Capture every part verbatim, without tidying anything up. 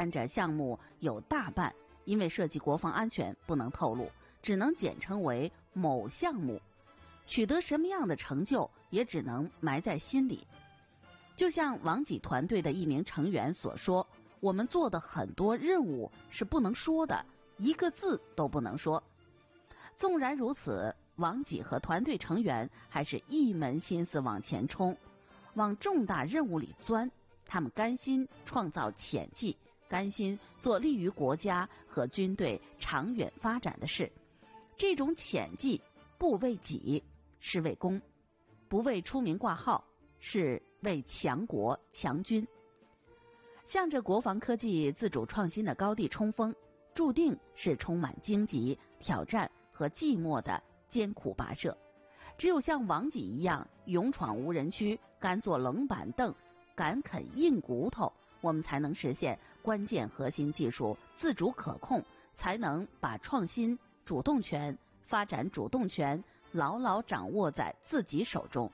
参者项目有大半因为涉及国防安全不能透露，只能简称为某项目，取得什么样的成就也只能埋在心里。就像王己团队的一名成员所说，我们做的很多任务是不能说的，一个字都不能说。纵然如此，王己和团队成员还是一门心思往前冲，往重大任务里钻。他们甘心创造潜技，甘心做利于国家和军队长远发展的事。这种潜技不为己，是为公；不为出名挂号，是为强国强军。向着国防科技自主创新的高地冲锋，注定是充满荆棘、挑战和寂寞的艰苦跋涉。只有像王己一样勇闯无人区，敢坐冷板凳，敢啃硬骨头，我们才能实现关键核心技术自主可控，才能把创新主动权、发展主动权牢牢掌握在自己手中。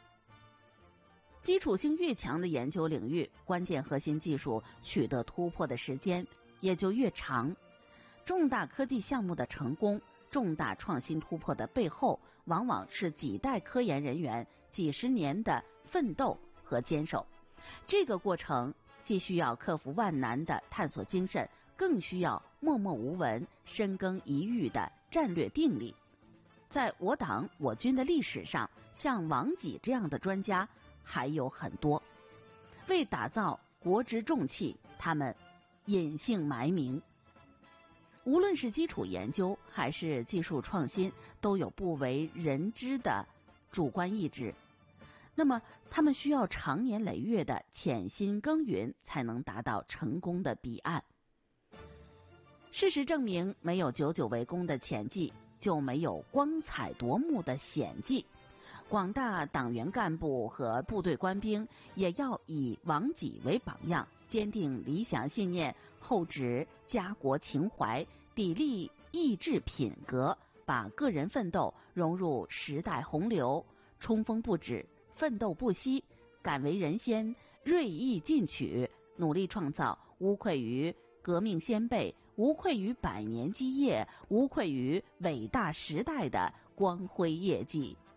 基础性越强的研究领域，关键核心技术取得突破的时间也就越长。重大科技项目的成功，重大创新突破的背后，往往是几代科研人员几十年的奋斗和坚守。这个过程既需要克服万难的探索精神，更需要默默无闻、深耕一域的战略定力。在我党我军的历史上，像王己这样的专家还有很多。为打造国之重器，他们隐姓埋名。无论是基础研究还是技术创新，都有不为人知的主观意志。那么他们需要长年累月的潜心耕耘，才能达到成功的彼岸。事实证明，没有久久为功的潜技，就没有光彩夺目的显技。广大党员干部和部队官兵也要以王己为榜样，坚定理想信念，厚植家国情怀，砥砺意志品格，把个人奋斗融入时代洪流，冲锋不止，奋斗不息，敢为人先，锐意进取，努力创造无愧于革命先辈，无愧于百年基业，无愧于伟大时代的光辉业绩。